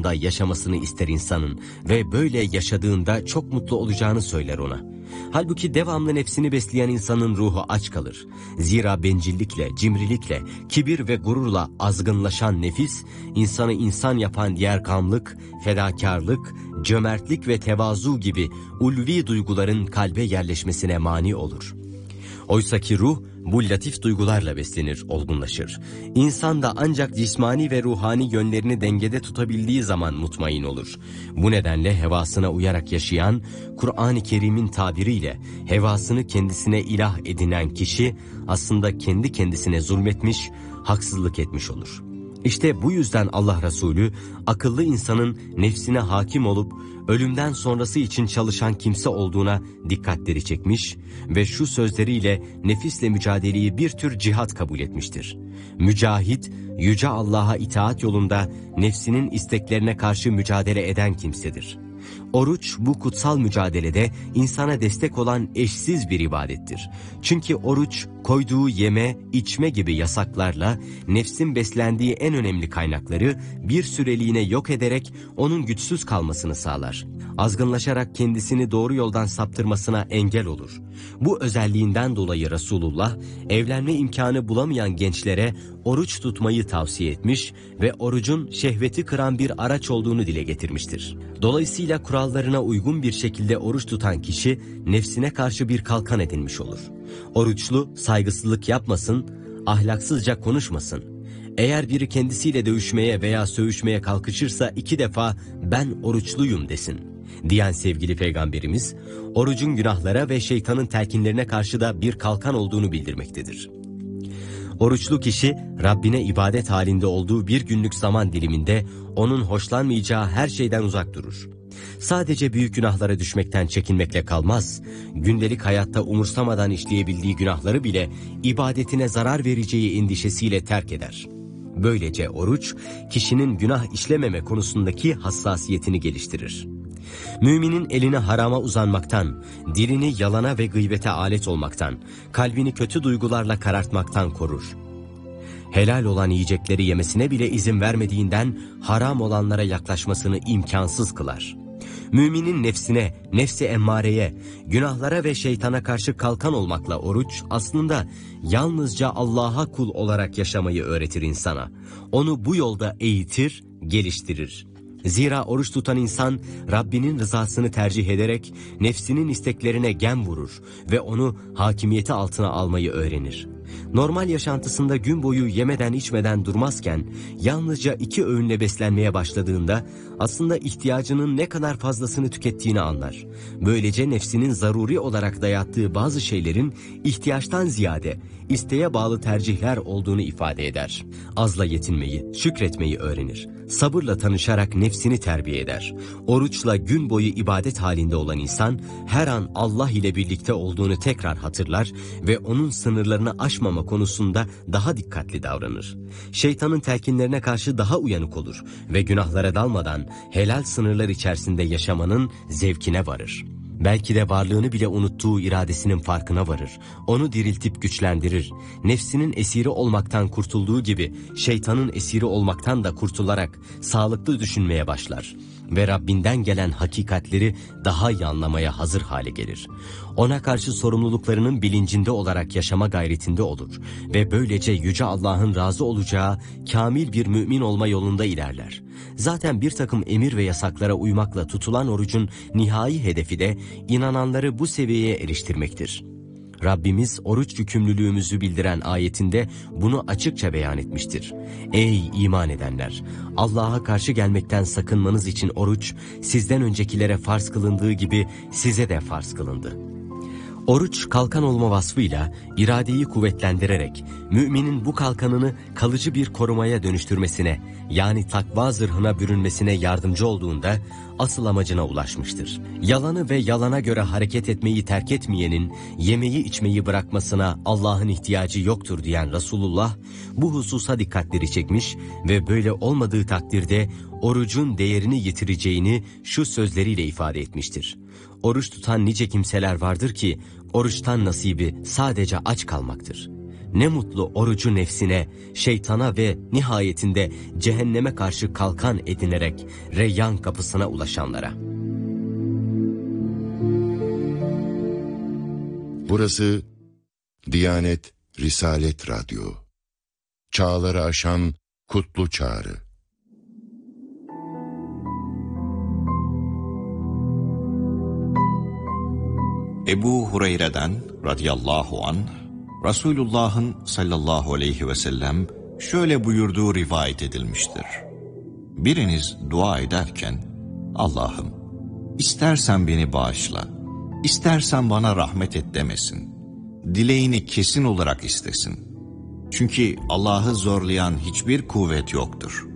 yolunda yaşamasını ister insanın ve böyle yaşadığında çok mutlu olacağını söyler ona. Halbuki devamlı nefsini besleyen insanın ruhu aç kalır. Zira bencillikle, cimrilikle, kibir ve gururla azgınlaşan nefis, insanı insan yapan yerkamlık, fedakarlık, cömertlik ve tevazu gibi ulvi duyguların kalbe yerleşmesine mani olur. Oysaki ruh bu latif duygularla beslenir, olgunlaşır. İnsan da ancak cismani ve ruhani yönlerini dengede tutabildiği zaman mutmain olur. Bu nedenle hevasına uyarak yaşayan, Kur'an-ı Kerim'in tabiriyle hevasını kendisine ilah edinen kişi aslında kendi kendisine zulmetmiş, haksızlık etmiş olur. İşte bu yüzden Allah Resulü akıllı insanın nefsine hakim olup ölümden sonrası için çalışan kimse olduğuna dikkatleri çekmiş ve şu sözleriyle nefisle mücadeleyi bir tür cihat kabul etmiştir. Mücahit, Yüce Allah'a itaat yolunda nefsinin isteklerine karşı mücadele eden kimsedir. Oruç bu kutsal mücadelede insana destek olan eşsiz bir ibadettir. Çünkü oruç koyduğu yeme, içme gibi yasaklarla nefsin beslendiği en önemli kaynakları bir süreliğine yok ederek onun güçsüz kalmasını sağlar. Azgınlaşarak kendisini doğru yoldan saptırmasına engel olur. Bu özelliğinden dolayı Resulullah evlenme imkanı bulamayan gençlere oruç tutmayı tavsiye etmiş ve orucun şehveti kıran bir araç olduğunu dile getirmiştir. Dolayısıyla kurallarına uygun bir şekilde oruç tutan kişi nefsine karşı bir kalkan edinmiş olur. Oruçlu saygısızlık yapmasın, ahlaksızca konuşmasın. Eğer biri kendisiyle dövüşmeye veya söğüşmeye kalkışırsa 2 defa "ben oruçluyum" desin diyen sevgili Peygamberimiz, orucun günahlara ve şeytanın telkinlerine karşı da bir kalkan olduğunu bildirmektedir. Oruçlu kişi Rabbine ibadet halinde olduğu bir günlük zaman diliminde onun hoşlanmayacağı her şeyden uzak durur. Sadece büyük günahlara düşmekten çekinmekle kalmaz, gündelik hayatta umursamadan işleyebildiği günahları bile ibadetine zarar vereceği endişesiyle terk eder. Böylece oruç, kişinin günah işlememe konusundaki hassasiyetini geliştirir. Müminin elini harama uzanmaktan, dilini yalana ve gıybete alet olmaktan, kalbini kötü duygularla karartmaktan korur. Helal olan yiyecekleri yemesine bile izin vermediğinden haram olanlara yaklaşmasını imkansız kılar. Müminin nefsine, nefsi emmareye, günahlara ve şeytana karşı kalkan olmakla oruç aslında yalnızca Allah'a kul olarak yaşamayı öğretir insana. Onu bu yolda eğitir, geliştirir. Zira oruç tutan insan Rabbinin rızasını tercih ederek nefsinin isteklerine gem vurur ve onu hakimiyeti altına almayı öğrenir. Normal yaşantısında gün boyu yemeden içmeden durmazken yalnızca 2 öğünle beslenmeye başladığında aslında ihtiyacının ne kadar fazlasını tükettiğini anlar. Böylece nefsinin zaruri olarak dayattığı bazı şeylerin ihtiyaçtan ziyade isteğe bağlı tercihler olduğunu ifade eder. Azla yetinmeyi, şükretmeyi öğrenir. Sabırla tanışarak nefsini terbiye eder. Oruçla gün boyu ibadet halinde olan insan her an Allah ile birlikte olduğunu tekrar hatırlar ve onun sınırlarını aşmama konusunda daha dikkatli davranır. Şeytanın telkinlerine karşı daha uyanık olur ve günahlara dalmadan helal sınırlar içerisinde yaşamanın zevkine varır. Belki de varlığını bile unuttuğu iradesinin farkına varır. Onu diriltip güçlendirir. Nefsinin esiri olmaktan kurtulduğu gibi şeytanın esiri olmaktan da kurtularak sağlıklı düşünmeye başlar. Ve Rabbinden gelen hakikatleri daha iyi anlamaya hazır hale gelir. Ona karşı sorumluluklarının bilincinde olarak yaşama gayretinde olur. Ve böylece Yüce Allah'ın razı olacağı kamil bir mümin olma yolunda ilerler. Zaten bir takım emir ve yasaklara uymakla tutulan orucun nihai hedefi de inananları bu seviyeye eriştirmektir. Rabbimiz oruç yükümlülüğümüzü bildiren ayetinde bunu açıkça beyan etmiştir. Ey iman edenler! Allah'a karşı gelmekten sakınmanız için oruç sizden öncekilere farz kılındığı gibi size de farz kılındı. Oruç kalkan olma vasfıyla iradeyi kuvvetlendirerek müminin bu kalkanını kalıcı bir korumaya dönüştürmesine, yani takva zırhına bürünmesine yardımcı olduğunda asıl amacına ulaşmıştır. Yalanı ve yalana göre hareket etmeyi terk etmeyenin yemeği içmeyi bırakmasına Allah'ın ihtiyacı yoktur diyen Resulullah bu hususa dikkatleri çekmiş ve böyle olmadığı takdirde orucun değerini yitireceğini şu sözleriyle ifade etmiştir. Oruç tutan nice kimseler vardır ki oruçtan nasibi sadece aç kalmaktır. Ne mutlu orucu nefsine, şeytana ve nihayetinde cehenneme karşı kalkan edinerek Reyyan kapısına ulaşanlara. Burası Diyanet Risalet Radyo. Çağları aşan kutlu çağrı. Ebu Hureyre'den radıyallahu anh, Resulullah'ın sallallahu aleyhi ve sellem şöyle buyurduğu rivayet edilmiştir. Biriniz dua ederken, Allah'ım, istersen beni bağışla, istersen bana rahmet et demesin. Dileğini kesin olarak istesin. Çünkü Allah'ı zorlayan hiçbir kuvvet yoktur.